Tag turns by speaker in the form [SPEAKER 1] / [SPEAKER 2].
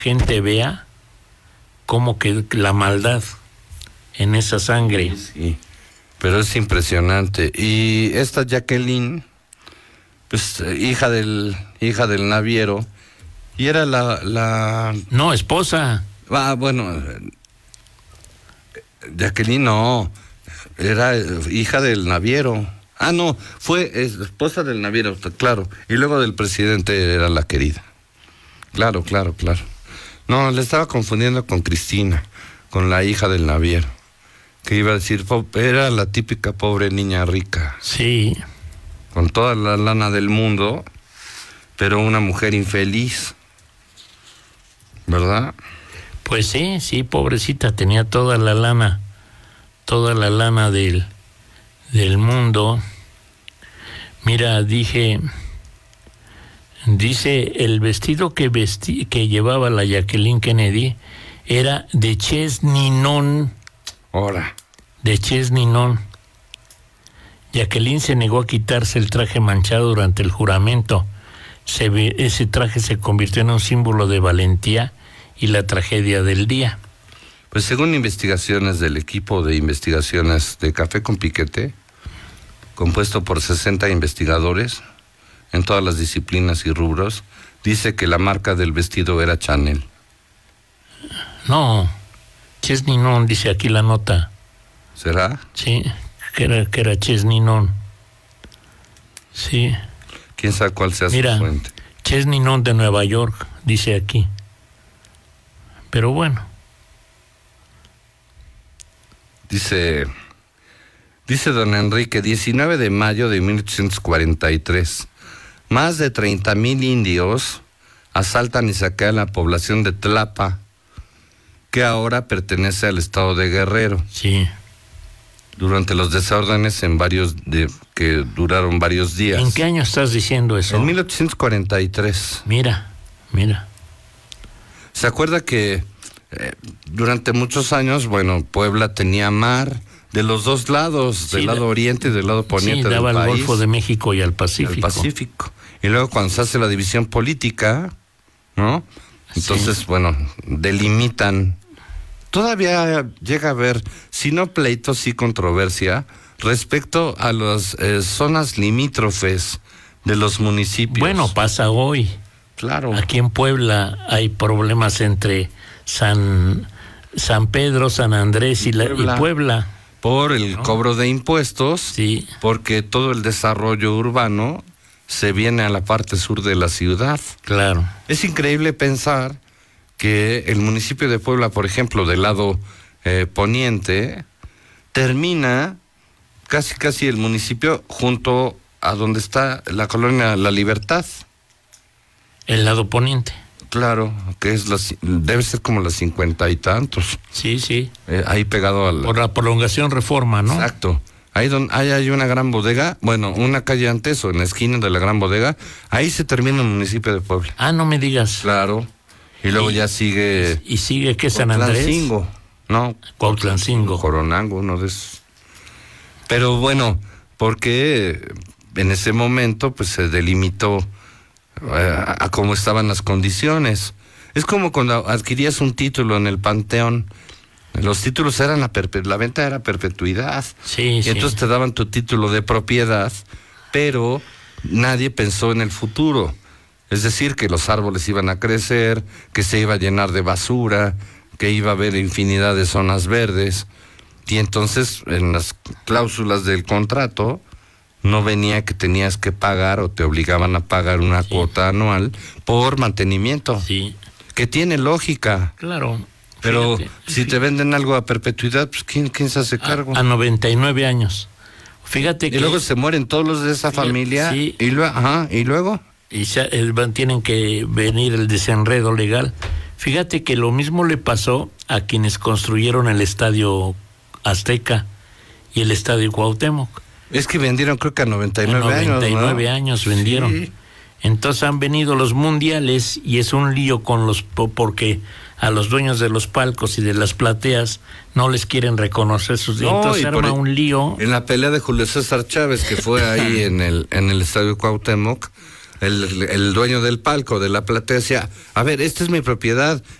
[SPEAKER 1] gente vea cómo que la maldad en esa sangre.
[SPEAKER 2] Sí, pero es impresionante. Y esta Jacqueline, pues hija del naviero, y era la...
[SPEAKER 1] No, esposa.
[SPEAKER 2] Bueno, Jacqueline no, era hija del naviero. No, fue esposa del naviero, claro. Y luego del presidente era la querida. Claro. No, le estaba confundiendo con Cristina, con la hija del naviero. Que iba a decir, era la típica pobre niña rica.
[SPEAKER 1] Sí.
[SPEAKER 2] Con toda la lana del mundo, pero una mujer infeliz. ¿Verdad?
[SPEAKER 1] Pues sí, pobrecita, tenía toda la lana del mundo. Mira, dice, el vestido que llevaba la Jacqueline Kennedy era de Ches Ninon.
[SPEAKER 2] Ahora.
[SPEAKER 1] De Ches Ninon. Jacqueline se negó a quitarse el traje manchado durante el juramento. Ese traje se convirtió en un símbolo de valentía y la tragedia del día.
[SPEAKER 2] Pues según investigaciones del equipo de investigaciones de Café con Piquete, compuesto por 60 investigadores en todas las disciplinas y rubros, dice que la marca del vestido era Chanel.
[SPEAKER 1] No, Ches Ninon, dice aquí la nota.
[SPEAKER 2] ¿Será?
[SPEAKER 1] Sí, que era Ches Ninon. Sí.
[SPEAKER 2] ¿Quién sabe cuál sea su fuente?
[SPEAKER 1] Ches Ninon de Nueva York, dice aquí. Pero bueno.
[SPEAKER 2] Dice don Enrique, 19 de mayo de 1843, más de 30,000 indios asaltan y saquean la población de Tlapa, que ahora pertenece al estado de Guerrero.
[SPEAKER 1] Sí.
[SPEAKER 2] Durante los desórdenes que duraron varios días.
[SPEAKER 1] ¿En qué año estás diciendo eso?
[SPEAKER 2] En 1843.
[SPEAKER 1] Mira.
[SPEAKER 2] ¿Se acuerda que durante muchos años, Puebla tenía mar de los dos lados, sí, del lado oriente y del lado poniente del país?
[SPEAKER 1] Daba al Golfo de México y al Pacífico.
[SPEAKER 2] Y luego cuando se hace la división política, ¿no? Entonces, sí, delimitan. Todavía llega a haber, si no pleitos, sí controversia respecto a las zonas limítrofes de los municipios.
[SPEAKER 1] Bueno, pasa hoy.
[SPEAKER 2] Claro.
[SPEAKER 1] Aquí en Puebla hay problemas entre San Pedro, San Andrés y Puebla.
[SPEAKER 2] Por el cobro de impuestos,
[SPEAKER 1] sí,
[SPEAKER 2] porque todo el desarrollo urbano se viene a la parte sur de la ciudad.
[SPEAKER 1] Claro.
[SPEAKER 2] Es increíble pensar que el municipio de Puebla, por ejemplo, del lado poniente, termina casi el municipio junto a donde está la colonia La Libertad.
[SPEAKER 1] El lado poniente.
[SPEAKER 2] Claro, que debe ser como las 50 y tantos.
[SPEAKER 1] Sí.
[SPEAKER 2] Ahí pegado a
[SPEAKER 1] por la prolongación Reforma, ¿no?
[SPEAKER 2] Exacto. Ahí hay una gran bodega, una calle antes o en la esquina de la gran bodega, ahí se termina el municipio de Puebla.
[SPEAKER 1] No me digas.
[SPEAKER 2] Claro. Y luego ya sigue...
[SPEAKER 1] ¿Y sigue qué, San Andrés?
[SPEAKER 2] Cuautlancingo, ¿no?
[SPEAKER 1] Cuautlancingo.
[SPEAKER 2] Coronango, uno de esos. Pero porque en ese momento pues se delimitó a cómo estaban las condiciones. Es como cuando adquirías un título en el Panteón. Los títulos eran la venta era perpetuidad.
[SPEAKER 1] Sí,
[SPEAKER 2] y entonces te daban tu título de propiedad, pero nadie pensó en el futuro. Es decir, que los árboles iban a crecer, que se iba a llenar de basura, que iba a haber infinidad de zonas verdes. Y entonces, en las cláusulas del contrato, no venía que tenías que pagar o te obligaban a pagar una cuota anual por mantenimiento.
[SPEAKER 1] Sí.
[SPEAKER 2] Que tiene lógica.
[SPEAKER 1] Claro.
[SPEAKER 2] Pero si te venden algo a perpetuidad, pues ¿quién se hace cargo?
[SPEAKER 1] A 99 años. Fíjate que...
[SPEAKER 2] Y luego se mueren todos los de esa familia.
[SPEAKER 1] Sí.
[SPEAKER 2] ¿Y luego?
[SPEAKER 1] Y tienen que venir el desenredo legal. Fíjate que lo mismo le pasó a quienes construyeron el Estadio Azteca y el Estadio Cuauhtémoc.
[SPEAKER 2] Es que vendieron creo que a 99 años,
[SPEAKER 1] 99 años vendieron.
[SPEAKER 2] Sí.
[SPEAKER 1] Entonces han venido los mundiales y es un lío porque a los dueños de los palcos y de las plateas no les quieren reconocer sus... entonces arma un lío.
[SPEAKER 2] En la pelea de Julio César Chávez, que fue ahí en el Estadio Cuauhtémoc, el dueño del palco, de la platea, decía, a ver, esta es mi propiedad,